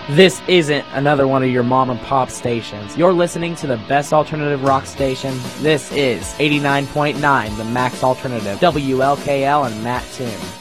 This isn't another one of your mom and pop stations. You're listening to the best alternative rock station. This is 89.9, the Max Alternative, WLKL and Matt Toon.